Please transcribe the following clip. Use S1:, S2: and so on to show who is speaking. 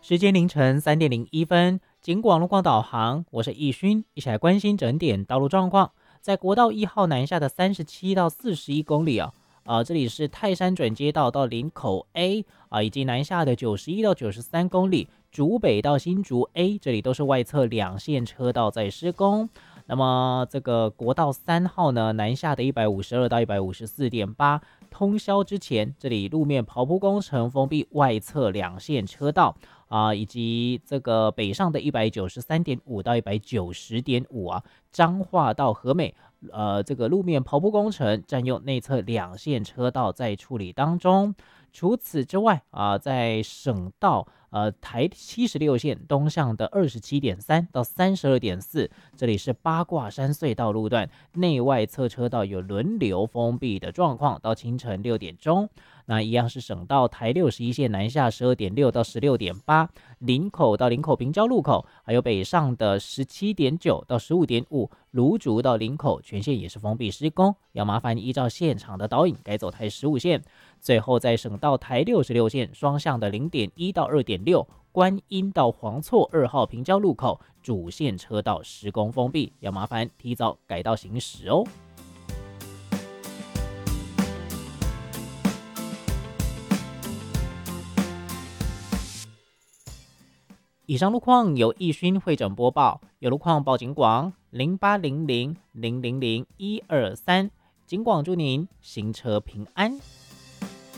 S1: 时间凌晨3:01，警广路况导航，我是易勋，一起来关心整点道路状况。在国道1号南下的37到41公里这里是泰山转接道到林口 A 以及南下的91到93公里，竹北到新竹 A 这里都是外侧两线车道在施工。那么这个国道3号呢，南下的152到154.8，通宵之前，这里路面刨铺工程封闭外侧两线车道以及这个北上的193.5到190.5彰化到和美，这个路面刨铺工程占用内侧两线车道在处理当中。除此之外在省道台76线东向的27.3到32.4，这里是八卦山隧道路段内外侧车道有轮流封闭的状况，到清晨6点钟。那一样是省道台61线南下12.6到16.8，林口到林口平交路口，还有北上的17.9到15.5，芦竹到林口全线也是封闭施工，要麻烦依照现场的导引改走台15线。最后在省道台66线双向的0.1到2.6，观音到黄厝2号平交路口主线车道施工封闭，要麻烦提早改道行驶哦。以上路况由易勋会诊播报，有路况报警广0800000123，警广祝您行车平安。